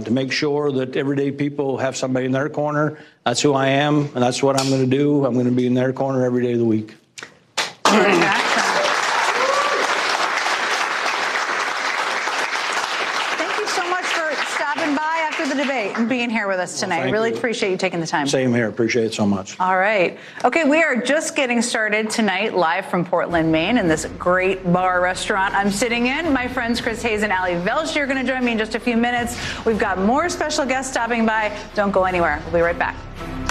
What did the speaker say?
to make sure that everyday people have somebody in their corner. That's who I am, and that's what I'm going to do. I'm going to be in their corner every day of the week. The debate and being here with us tonight. Really appreciate you taking the time. Same here. Appreciate it so much. All right. Okay, we are just getting started tonight live from Portland, Maine in this great bar restaurant I'm sitting in. My friends Chris Hayes and Ali Velshi are going to join me in just a few minutes. We've got more special guests stopping by. Don't go anywhere. We'll be right back.